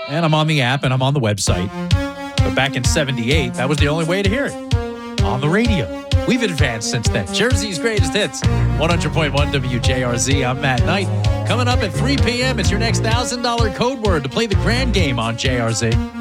And I'm on the app and I'm on the website. But back in 78, that was the only way to hear it. On the radio. We've advanced since then. Jersey's greatest hits. 100.1 WJRZ. I'm Matt Knight. Coming up at 3 p.m., it's your next $1,000 code word to play the grand game on JRZ.